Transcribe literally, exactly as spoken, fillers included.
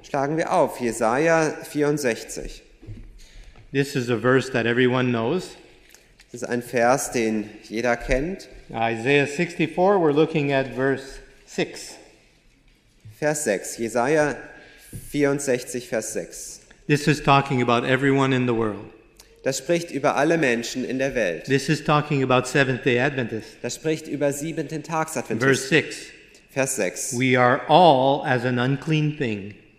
Schlagen wir auf, Jesaja vierundsechzig. This is a verse that everyone knows. Das ist ein Vers, den jeder kennt. Isaiah sixty-four, we're looking at verse six. Vers sechs, Jesaja vierundsechzig, Vers sechs. This is talking about everyone in the world. Das spricht über alle Menschen in der Welt. This is talking about Seventh-day Adventists. Das spricht über siebenten Verse Tagsadventisten. six. Vers sechs. We are all as an unclean thing.